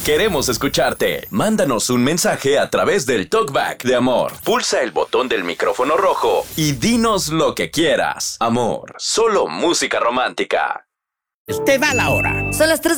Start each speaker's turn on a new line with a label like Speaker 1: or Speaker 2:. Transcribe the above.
Speaker 1: Queremos escucharte. Mándanos un mensaje a través del TalkBack de Amor. Pulsa el botón del micrófono rojo y dinos lo que quieras. Amor, solo música romántica.
Speaker 2: Te da la hora.
Speaker 3: Son las 3